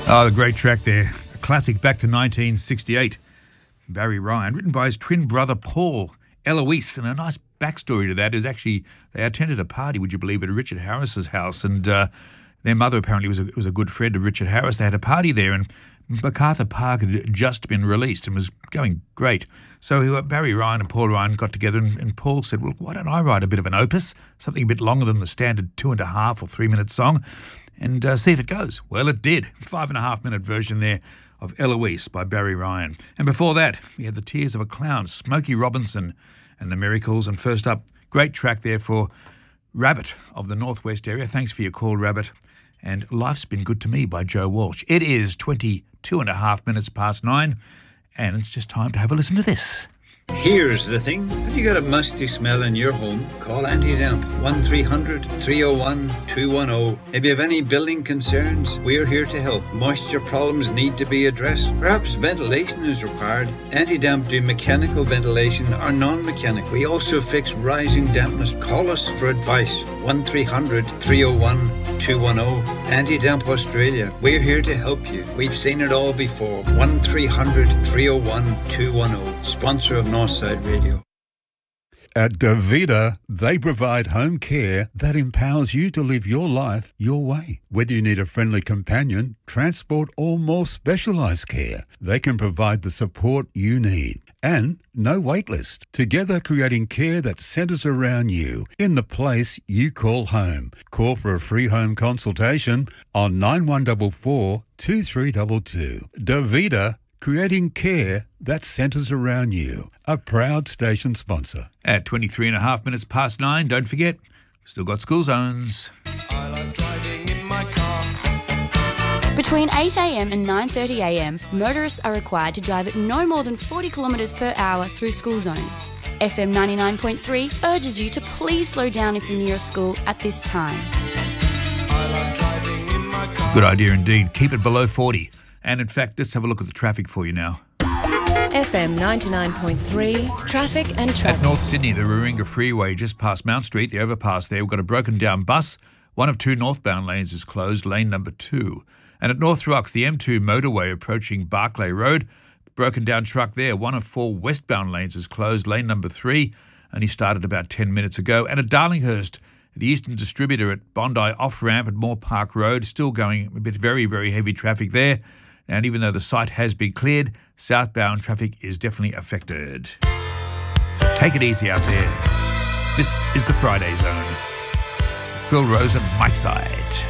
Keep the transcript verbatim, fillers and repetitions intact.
Oh, the great track there. A classic back to nineteen sixty-eight. Barry Ryan, written by his twin brother Paul Eloise. And a nice backstory to that is actually they attended a party, would you believe, at Richard Harris's house. And uh, their mother apparently was a, was a good friend of Richard Harris. They had a party there and MacArthur Park had just been released and was going great. So Barry Ryan and Paul Ryan got together and, and Paul said, well, why don't I write a bit of an opus, something a bit longer than the standard two and a half or three minute song, and uh, see if it goes. Well, it did. Five and a half minute version there of Eloise by Barry Ryan. And before that, we had The Tears of a Clown, Smokey Robinson and the Miracles. And first up, great track there for Rabbit of the Northwest area. Thanks for your call, Rabbit. And Life's Been Good to Me by Joe Walsh. It is twenty-two and a half minutes past nine, and it's just time to have a listen to this. Here's the thing. Have you got a musty smell in your home? Call Anti-Damp, one three hundred, three oh one, two one oh. If you have any building concerns, we're here to help. Moisture problems need to be addressed. Perhaps ventilation is required. Anti-Damp do mechanical ventilation or non-mechanical. We also fix rising dampness. Call us for advice. one three hundred, three oh one, two one oh. Anti-Damp Australia. We're here to help you. We've seen it all before. one three hundred, three oh one, two one oh. Sponsor of Northside Radio. At Davida, they provide home care that empowers you to live your life your way. Whether you need a friendly companion, transport, or more specialised care, they can provide the support you need. And no wait list. Together creating care that centres around you in the place you call home. Call for a free home consultation on nine one four four, two three two two. Davida, creating care that centres around you. A proud station sponsor. At twenty-three and a half minutes past nine, don't forget, still got school zones. I like driving in my car. Between eight a.m. and nine thirty a.m, motorists are required to drive at no more than forty kilometres per hour through school zones. F M ninety-nine point three urges you to please slow down if you're near a school at this time. I like driving in my car. Good idea indeed. Keep it below forty. And in fact, let's have a look at the traffic for you now. F M ninety-nine point three, traffic and traffic. At North Sydney, the Warringah Freeway, just past Mount Street, the overpass there, we've got a broken down bus. One of two northbound lanes is closed, lane number two. And at North Rocks, the M two motorway approaching Barclay Road, broken down truck there. One of four westbound lanes is closed, lane number three. Only started about ten minutes ago. And at Darlinghurst, the Eastern Distributor at Bondi off-ramp at Moore Park Road, still going a bit very, very heavy traffic there. And even though the site has been cleared, southbound traffic is definitely affected. So take it easy out there. This is the Friday Zone. Phil Rose and Mike Side.